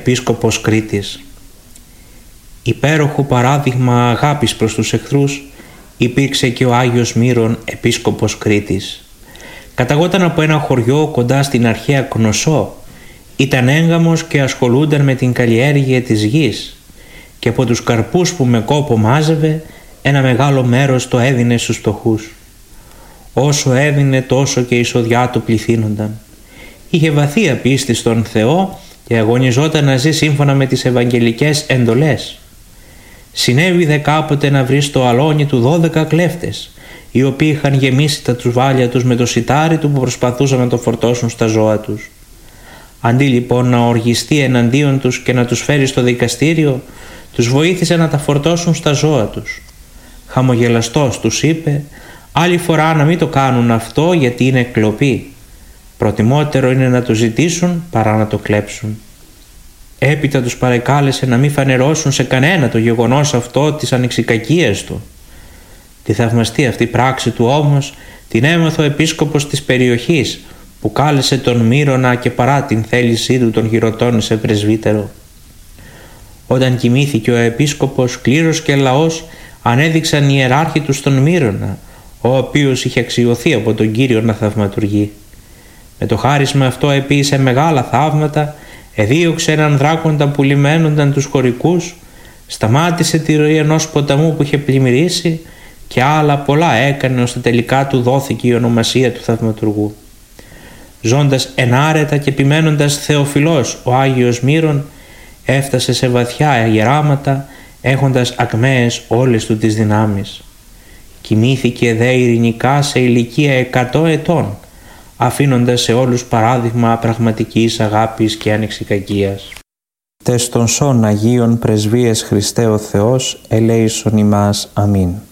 Επίσκοπος Κρήτης. Υπέροχο παράδειγμα αγάπης προς τους εχθρούς υπήρξε και ο Άγιος Μύρων, επίσκοπος Κρήτης. Καταγόταν από ένα χωριό κοντά στην αρχαία Κνωσό. Ήταν έγκαμος και ασχολούνταν με την καλλιέργεια της γης και από τους καρπούς που με κόπο μάζευε ένα μεγάλο μέρος το έδινε στους φτωχούς. Όσο έδινε τόσο και η εισοδιά του πληθύνονταν. Είχε βαθία πίστη στον Θεό και αγωνιζόταν να ζει σύμφωνα με τις ευαγγελικές εντολές. Συνέβη κάποτε να βρει στο αλόνι του 12 κλέφτες, οι οποίοι είχαν γεμίσει τα τσουβάλια τους με το σιτάρι του που προσπαθούσαν να το φορτώσουν στα ζώα τους. Αντί λοιπόν να οργιστεί εναντίον τους και να τους φέρει στο δικαστήριο, τους βοήθησε να τα φορτώσουν στα ζώα τους. Χαμογελαστός τους είπε, άλλη φορά να μην το κάνουν αυτό γιατί είναι κλοπή. Προτιμότερο είναι να το ζητήσουν παρά να το κλέψουν. Έπειτα τους παρεκάλεσε να μην φανερώσουν σε κανένα το γεγονός αυτό της ανεξικακίας του. Τη θαυμαστή αυτή πράξη του όμως την έμαθε ο επίσκοπος της περιοχής, που κάλεσε τον Μύρονα και παρά την θέλησή του τον γυροτώνησε πρεσβύτερο. Όταν κοιμήθηκε ο επίσκοπος, κλήρος και λαός ανέδειξαν οι ιεράρχοι του στον Μύρονα, ο οποίος είχε αξιωθεί από τον Κύριο να θαυματουργεί. Με το χάρισμα αυτό επίησε μεγάλα θαύματα, εδίωξε έναν δράκοντα που λιμένονταν τους χωρικούς, σταμάτησε τη ροή ενός ποταμού που είχε πλημμυρίσει και άλλα πολλά έκανε ώστε τελικά του δόθηκε η ονομασία του θαυματουργού. Ζώντας ενάρετα και επιμένοντας θεοφιλός, ο Άγιος Μύρων έφτασε σε βαθιά γεράματα, έχοντας ακμαίες όλες του τις δυνάμεις. Κοιμήθηκε δε ειρηνικά σε ηλικία 100 ετών, αφήνοντας σε όλους παράδειγμα πραγματικής αγάπης και ανεξικακίας. Τες των σών Αγίων Πρεσβείες Χριστέ ο Θεός, ελέησον ημάς. Αμήν.